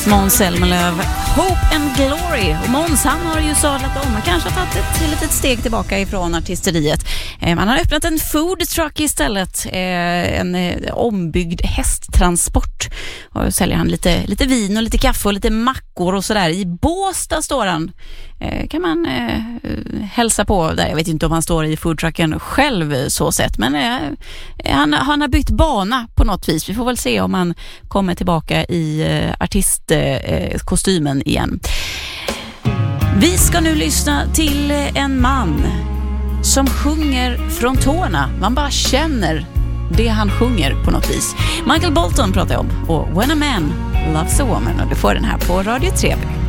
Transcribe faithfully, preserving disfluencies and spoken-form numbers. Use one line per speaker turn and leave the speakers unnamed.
Måns Zelmerlöw, Hope and Glory. Och Måns, han har ju sadlat om. Han kanske har tagit ett litet steg tillbaka ifrån artisteriet. Eh, man har öppnat en food truck istället. Eh, en eh, ombyggd hästtransport. Och säljer han lite, lite vin och lite kaffe och lite mackor och sådär. I Båstad står han. Eh, kan man eh, hälsa på där. Jag vet inte om han står i foodtrucken själv så sett. Men eh, han, han har bytt bana på något vis. Vi får väl se om han kommer tillbaka i eh, artistkostymen eh, igen. Vi ska nu lyssna till en man som sjunger från tårna. Man bara känner det han sjunger på något vis. Michael Bolton pratar jag om. Och When a Man Loves a Woman. Och du får den här på Radio tre B.